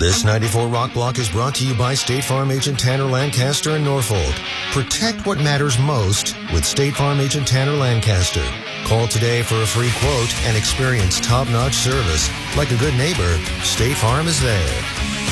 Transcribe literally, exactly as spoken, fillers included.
This ninety-four Rock Block is brought to you by State Farm agent Tanner Lancaster in Norfolk. Protect what matters most with State Farm agent Tanner Lancaster. Call today for a free quote and experience top-notch service. Like a good neighbor, State Farm is there.